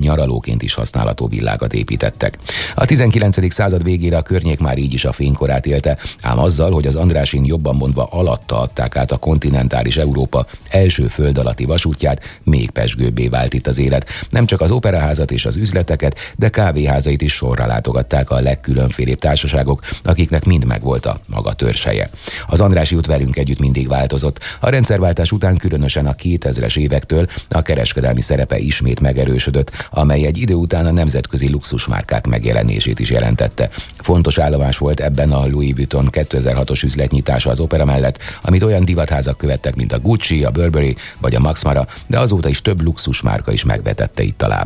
nyaralóként is használható villákat építettek. A 19. század végére a környék már így is a fénykorát élte, ám azzal, hogy az Andrássyn jobban mondva alatta adták át a kontinentális Európa első föld alatti vasútját, még pezsgőbbé vált itt az élet. Nem csak az operaházat és az üzleteket, de kávéházait is sorra látogatták a legkülönfélébb társaságok, akiknek mind megvolt a maga törzshelye. Az Andrássy út velünk együtt mindig változott. A rendszerváltás után különösen a 2000-es évektől a kereskedelmi szerepe ismét megerősödött, amely egy idő után a nemzetközi luxusmárkák megjelenését is jelentette. Fontos állomás volt ebben a Louis Vuitton 2006-os üzletnyitása az opera mellett, amit olyan divatházak követtek, mint a Gucci, a Burberry vagy a Max Mara, de azóta is több luxusmárka is megvetette itt a lábát.